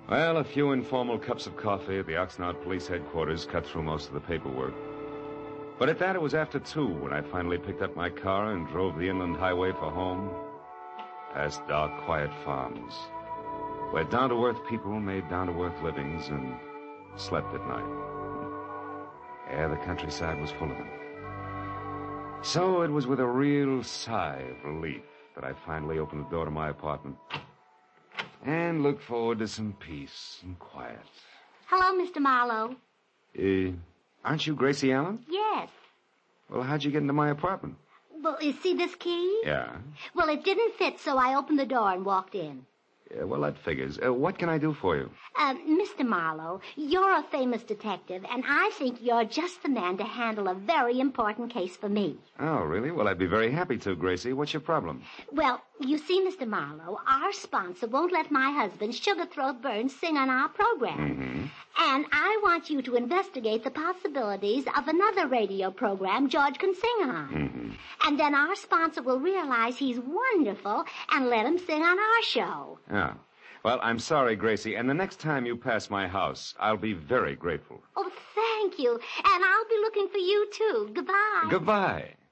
Well, a few informal cups of coffee at the Oxnard Police Headquarters cut through most of the paperwork. But at that, it was after 2 when I finally picked up my car and drove the inland highway for home, past dark, quiet farms, where down-to-earth people made down-to-earth livings and slept at night. Yeah, the countryside was full of them. So it was with a real sigh of relief that I finally opened the door to my apartment and looked forward to some peace and quiet. Hello, Mr. Marlowe. Aren't you Gracie Allen? Yes. Well, how'd you get into my apartment? Well, you see this key? Yeah. Well, it didn't fit, so I opened the door and walked in. Yeah, well, that figures. What can I do for you? Mr. Marlowe, you're a famous detective, and I think you're just the man to handle a very important case for me. Oh, really? Well, I'd be very happy to, Gracie. What's your problem? Well, you see, Mr. Marlowe, our sponsor won't let my husband, Sugarthroat Burns, sing on our program. Mm-hmm. And I want you to investigate the possibilities of another radio program George can sing on. Mm-hmm. And then our sponsor will realize he's wonderful and let him sing on our show. Yeah. Well, I'm sorry, Gracie, and the next time you pass my house, I'll be very grateful. Oh, thank you. And I'll be looking for you, too. Goodbye. Goodbye.